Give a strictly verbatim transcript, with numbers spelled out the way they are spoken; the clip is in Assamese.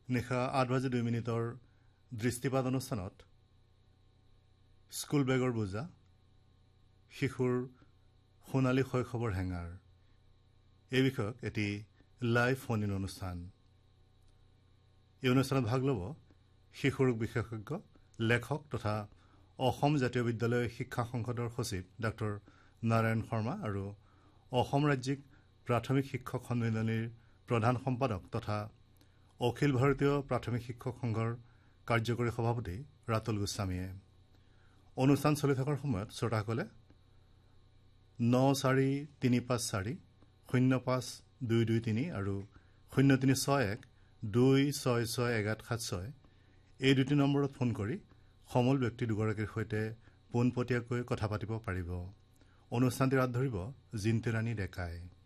নিশা আঠ বাজি দুই মিনিটৰ দৃষ্টিপাত অনুষ্ঠানত স্কুল বেগৰ বোজা, শিশুৰ সোণালী শৈশৱৰ হেঙাৰ এই বিষয়ক এটি লাইভ ফোন ইন অনুষ্ঠান। এই অনুষ্ঠানত ভাগ ল'ব শিশু ৰোগ বিশেষজ্ঞ, লেখক তথা অসম জাতীয় বিদ্যালয় শিক্ষা সংসদৰ সচিব ডাঃ নাৰায়ণ শৰ্মা আৰু অসম ৰাজ্যিক প্ৰাথমিক শিক্ষক সন্মিলনীৰ প্ৰধান সম্পাদক তথা অখিল ভাৰতীয় প্ৰাথমিক শিক্ষক সংঘৰ কাৰ্যকৰী সভাপতি ৰাতুল গোস্বামীয়ে। অনুষ্ঠান চলি থকাৰ সময়ত শ্ৰোতাসকলে ন চাৰি তিনি পাঁচ চাৰি শূন্য পাঁচ দুই দুই তিনি আৰু শূন্য তিনি ছয় এক দুই ছয় ছয় এক আঠ সাত ছয় এই দুটি নম্বৰত ফোন কৰি সমল ব্যক্তি দুগৰাকীৰ সৈতে পোনপটীয়াকৈ কথা পাতিব পাৰিব। অনুষ্ঠানটিৰ হাত ধৰিব জিন্তুৰাণী ডেকাই।